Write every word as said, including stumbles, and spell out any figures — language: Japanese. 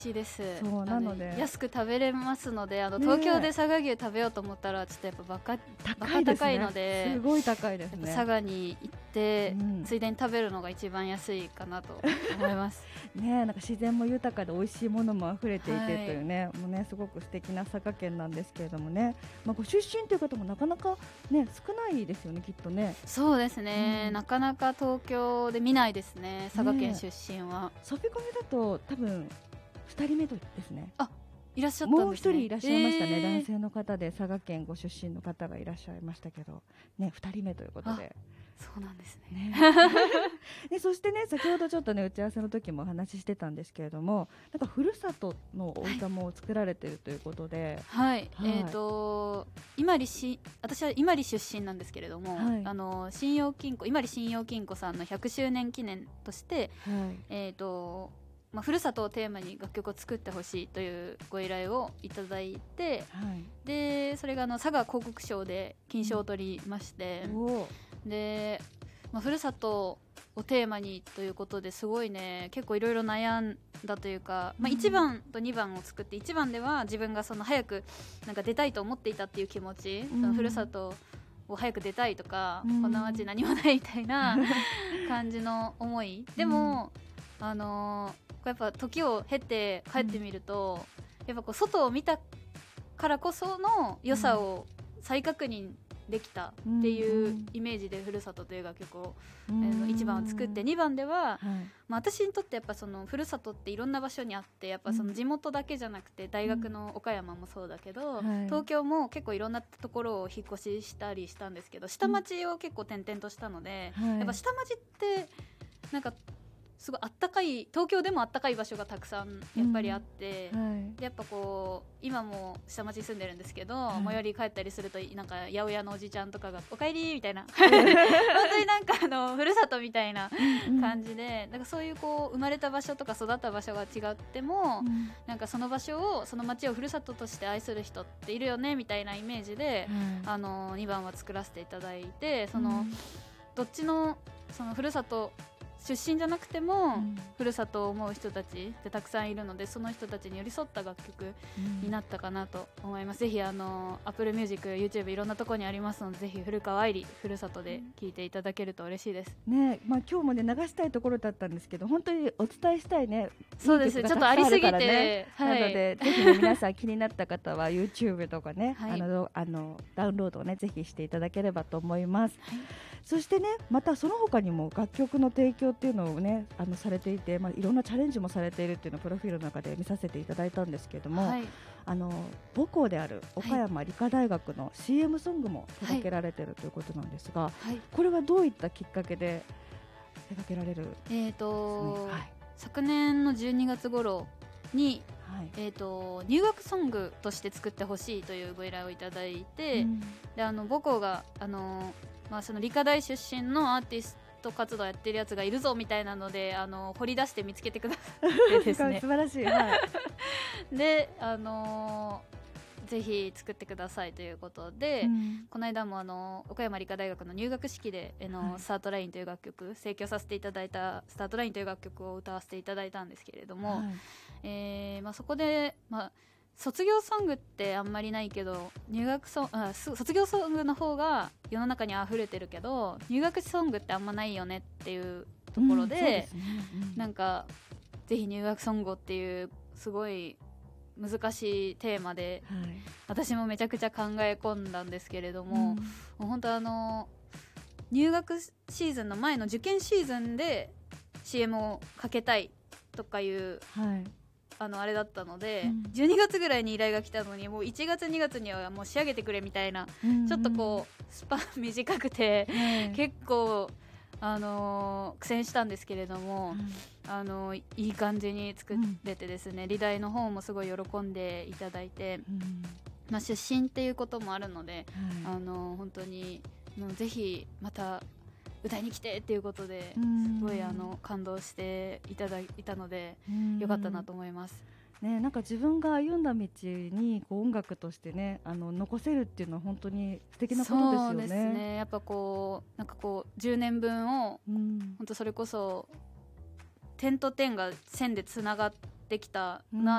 しいです。 そうなので安く食べれますので、あの、 ね、 東京で佐賀牛食べようと思ったらちょっとやっぱバカ高いですね。 高いので、 すごい高いですね。 佐賀に行って、うん、ついでに食べるのが一番安いかなと思いますね、なんか自然も豊かで美味しいものも溢れていてというね、はい、もうねすごく素敵な佐賀県なんですけれどもね、まあ、ご出身という方もなかなかね少ないですよね、きっとね。 そうですね、うん、なかなか東京で見ないですね、佐賀県出身は。 ね、ソフィコミだと多分ふたりめですね。 あ、いらっしゃったんですね。 もう一人いらっしゃいましたね、えー、男性の方で佐賀県ご出身の方がいらっしゃいましたけど、ね、ふたりめということで。 そうなんですね。 ねでそしてね、先ほどちょっとね打ち合わせの時もお話ししてたんですけれども、なんかふるさとのお歌も作られているということで、 はい、はい、えーと伊万里し私は伊万里出身なんですけれども、はい、あの信用金庫伊万里信用金庫さんのひゃくしゅうねん記念として、はい、えーとまあ、ふるさとをテーマに楽曲を作ってほしいというご依頼をいただいて、はい、でそれがあの佐賀広告賞で金賞を取りまして、うんで、まあ、ふるさとをテーマにということですごいね結構いろいろ悩んだというか、まあ、いちばんとにばんを作って、いちばんでは自分がその早くなんか出たいと思っていたっていう気持ち、うん、そのふるさとを早く出たいとか、うん、こんな街何もないみたいな感じの思いでも、うん、あのー、やっぱ時を経て帰ってみると、うん、やっぱこう外を見たからこその良さを再確認できたっていうイメージでふるさとという楽曲を、うん、いちばんを作って、にばんでは、はいまあ、私にとってやっぱそのふるさとっていろんな場所にあって、やっぱその地元だけじゃなくて大学の岡山もそうだけど、うん、東京も結構いろんなところを引っ越ししたりしたんですけど、下町を結構転々としたので、うん、やっぱ下町ってなんかすごいあったかい、東京でもあったかい場所がたくさんやっぱりあって、うんはい、でやっぱこう今も下町に住んでるんですけど、はい、最寄り帰ったりするとなんか八百屋のおじちゃんとかがおかえりみたいな本当になんかあのふるさとみたいな感じで、なんかそういうこう生まれた場所とか育った場所が違っても、うん、なんかその場所をその町をふるさととして愛する人っているよねみたいなイメージで、うん、あのにばんは作らせていただいて、その、うん、どっちのそのふるさと出身じゃなくても、うん、ふるさとを思う人たちってたくさんいるので、その人たちに寄り添った楽曲になったかなと思います、うん、ぜひあの Apple Music、YouTube いろんなところにありますので、ぜひ古川愛理ふるさとで聴いていただけると嬉しいです、 ねまあ、今日もね流したいところだったんですけど、本当にお伝えしたいね、 そうですね、ちょっとありすぎて、 ねはい、なのでぜひ、ね、皆さん気になった方は YouTube とかね、はい、あのあのダウンロードをねぜひしていただければと思います、はい、そしてねまたその他にも楽曲の提供っていうのをねあのされていて、まあ、いろんなチャレンジもされているっていうのをプロフィールの中で見させていただいたんですけれども、はい、あの母校である岡山理科大学の シーエム ソングも手掛けられているということなんですが、はい、これはどういったきっかけで手掛けられる、 えーとはい、昨年のじゅうにがつ頃に、はいえーと、入学ソングとして作ってほしいというご依頼をいただいて、うん、であの母校があの、まあ、その理科大出身のアーティスト活動やってるやつがいるぞみたいなので、あの掘り出して見つけてくださってですね素晴らしい、はい、 で、あのー、ぜひ作ってくださいということで、うん、この間もあの岡山理科大学の入学式であの、はい、スタートラインという楽曲提供させていただいたスタートラインという楽曲を歌わせていただいたんですけれども、はいえーまあ、そこで、まあ卒業ソングってあんまりないけど入学ソンあ卒業ソングの方が世の中に溢れてるけど入学ソングってあんまないよねっていうところで、うんねうん、なんかぜひ入学ソングっていうすごい難しいテーマで、はい、私もめちゃくちゃ考え込んだんですけれども、うん、もう本当あの入学シーズンの前の受験シーズンで シーエム をかけたいとかいう、はいあのあれだったので、うん、じゅうにがつぐらいに依頼が来たのにもういちがつにがつにはもう仕上げてくれみたいな、うんうん、ちょっとこうスパン短くて、うん、結構、あのー、苦戦したんですけれども、うん、あのー、いい感じに作れてですね、うん、理大の方もすごい喜んでいただいて、うんまあ、出身っていうこともあるので、うん、あのー、本当にもうぜひまた歌いに来てっていうことですごいあの感動していただいたのでよかったなと思います、 ね、なんか自分が歩んだ道にこう音楽としてねあの残せるっていうのは本当に素敵なことですよね。 そうですね、やっぱこうなんかこうじゅうねんぶんを本当それこそ点と点が線でつながっできたなっ